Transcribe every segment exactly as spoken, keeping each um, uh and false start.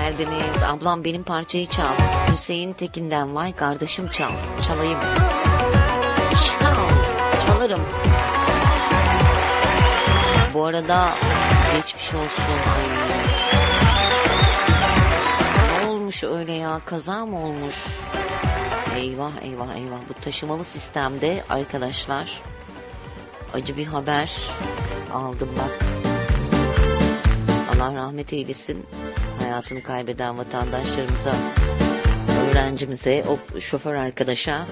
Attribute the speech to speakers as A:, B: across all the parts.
A: geldiniz. Ablam benim parçayı çal. Hüseyin Tekin'den vay kardeşim çal. Çalayım. Çal. Çalarım. Bu arada geçmiş olsun. Ay. Ne olmuş öyle ya? Kaza mı olmuş? Eyvah eyvah eyvah. Bu taşımalı sistemde arkadaşlar acı bir haber aldım bak. Allah rahmet eylesin. Hayatını kaybeden vatandaşlarımıza, öğrencimize, o şoför arkadaşa.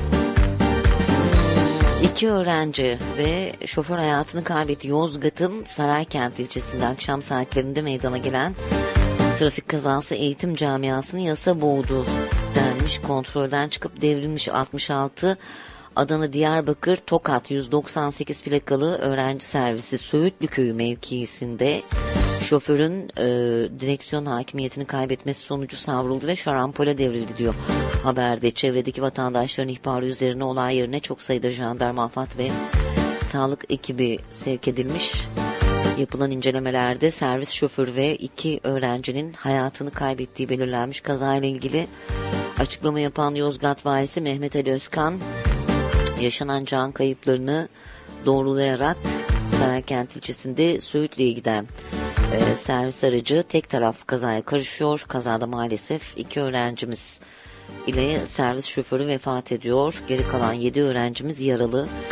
A: İki öğrenci ve şoför hayatını kaybetti. Yozgat'ın Saraykent ilçesinde akşam saatlerinde meydana gelen trafik kazası eğitim camiasını yasa boğdu denmiş. Kontrolden çıkıp devrilmiş altmış altı Adana Diyarbakır Tokat yüz doksan sekiz plakalı öğrenci servisi Söğütlü Köyü mevkiisinde şoförün e, direksiyon hakimiyetini kaybetmesi sonucu savruldu ve şarampole devrildi diyor haberde. Çevredeki vatandaşların ihbarı üzerine olay yerine çok sayıda jandarma, AFAD ve sağlık ekibi sevk edilmiş. Yapılan incelemelerde servis şoförü ve iki öğrencinin hayatını kaybettiği belirlenmiş. Kazayla ilgili açıklama yapan Yozgat Valisi Mehmet Ali Özkan, yaşanan can kayıplarını doğrulayarak Saraykent ilçesinde Söğütlü'ye giden e, servis aracı tek taraflı kazaya karışıyor. Kazada maalesef iki öğrencimiz ile servis şoförü vefat ediyor. Geri kalan yedi öğrencimiz yaralı.